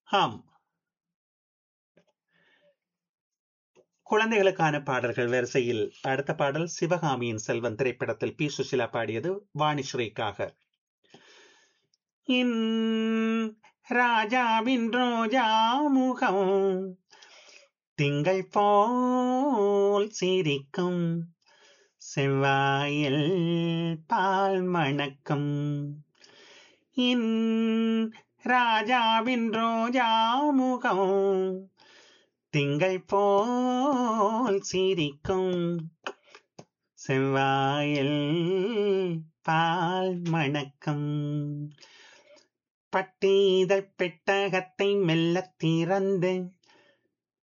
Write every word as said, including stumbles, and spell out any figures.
ஆம், குழந்தைகளுக்கான பாடல்கள் வரிசையில் அடுத்த பாடல் சிவகாமியின் செல்வன் திரைப்படத்தில் பி சுசிலா பாடியது வாணிஸ்ரீக்காக. இன் ராஜாவின் ரோஜா முகம் திங்கள் போல் சிரிக்கும், செவ்வாயில் பால் மணக்கும். இன் ராஜாவின் ரோஜா முகம் திங்கள் போல் சிரிக்கும், செவ்வாயில் பால் மணக்கும். பட்டீதழ் பெட்டகத்தை மெல்ல திறந்து